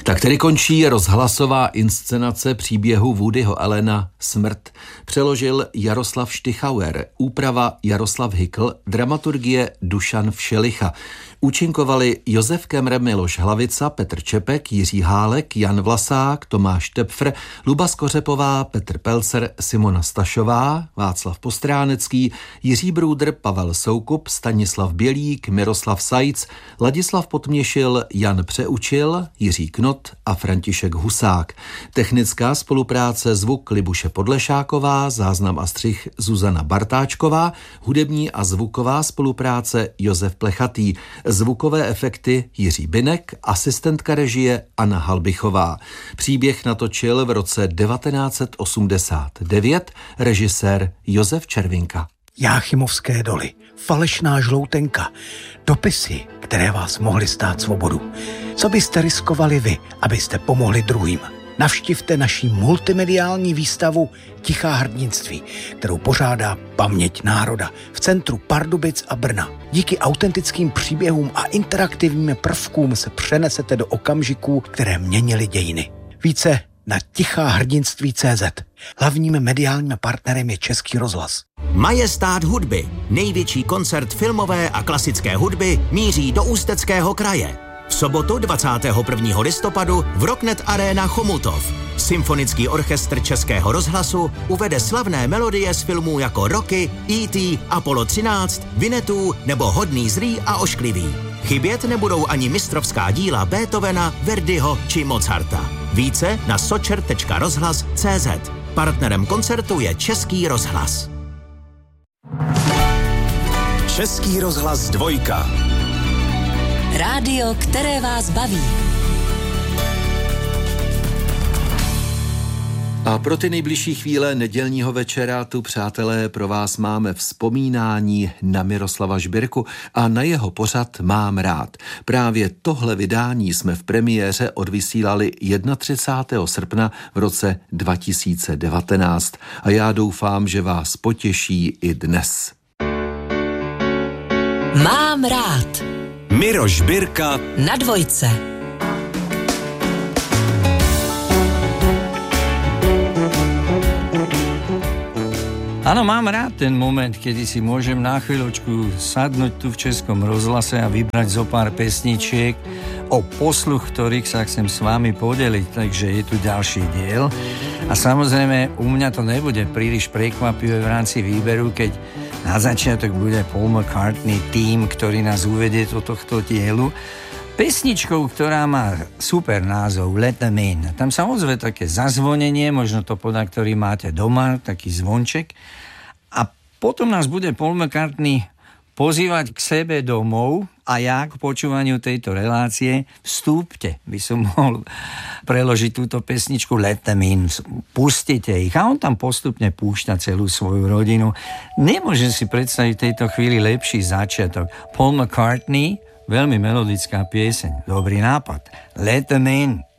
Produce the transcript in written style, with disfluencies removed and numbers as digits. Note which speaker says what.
Speaker 1: Tak tedy končí rozhlasová inscenace příběhu Woodyho Allena Smrt. Přeložil Jaroslav Štychauer, úprava Jaroslav Hykl, dramaturgie Dušan Všelicha. Účinkovali Josef Kemr, Miloš Hlavica, Petr Čepek, Jiří Hálek, Jan Vlasák, Tomáš Tepfr, Luba Skořepová, Petr Pelcer, Simona Stašová, Václav Postránecký, Jiří Brůdr, Pavel Soukup, Stanislav Bělík, Miroslav Sajc, Ladislav Potměšil, Jan Přeučil, Jiří Knot a František Husák. Technická spolupráce zvuk Libuše Podlešáková, záznam a střih Zuzana Bartáčková, hudební a zvuková spolupráce Josef Plechatý, zvukové efekty Jiří Binek, asistentka režie Anna Halbichová. Příběh natočil v roce 1989 režisér Josef Červinka.
Speaker 2: Jáchymovské doly, falešná žloutenka, dopisy, které vás mohly stát svobodu. Co byste riskovali vy, abyste pomohli druhým? Navštivte naši multimediální výstavu Tichá hrdinství, kterou pořádá Paměť národa v centru Pardubic a Brna. Díky autentickým příběhům a interaktivním prvkům se přenesete do okamžiků, které měnily dějiny. Více na tichahrdinství.cz. Hlavním mediálním partnerem je Český rozhlas.
Speaker 3: Majestát hudby, největší koncert filmové a klasické hudby, míří do Ústeckého kraje. V sobotu 21. listopadu v Rocknet Arena Chomutov. Symfonický orchestr Českého rozhlasu uvede slavné melodie z filmů jako Rocky, E.T., Apollo 13, Winnetou nebo Hodný zlý a ošklivý. Chybět nebudou ani mistrovská díla Beethovena, Verdiho či Mozarta. Více na socher.rozhlas.cz. Partnerem koncertu je Český rozhlas.
Speaker 4: Český rozhlas 2.
Speaker 5: Rádio, které vás baví.
Speaker 1: A pro ty nejbližší chvíle nedělního večera tu, přátelé, pro vás máme vzpomínání na Miroslava Žbirku a na jeho pořad Mám rád. Právě tohle vydání jsme v premiéře odvysílali 31. srpna v roce 2019 a já doufám, že vás potěší i dnes.
Speaker 5: Mám rád.
Speaker 4: Miro Žbirka
Speaker 5: Na dvojce.
Speaker 6: Áno, mám rád ten moment, kedy si môžem na chvíľočku sadnúť tu v Českom rozhlase a vybrať zo pár pesničiek, o posluch ktorých sa chcem s vami podeliť, takže je tu ďalší diel. A samozrejme, u mňa to nebude príliš prekvapivé v rámci výberu, keď na začiatok bude Paul McCartney tým, ktorý nás uvedie do tohto dielu. Pesničkou, ktorá má super názov Let Them In. Tam sa ozve také zazvonenie, možno to podľa ktorý máte doma, taký zvonček. A potom nás bude Paul McCartney pozývať k sebe domov a ja k počúvaniu tejto relácie vstúpte, by som mohol preložiť túto pesničku Let Them In, pustite ich a on tam postupne púšťa celú svoju rodinu. Nemôžem si predstaviť v tejto chvíli lepší začiatok. Paul McCartney, veľmi melodická pieseň, dobrý nápad. Let Them In.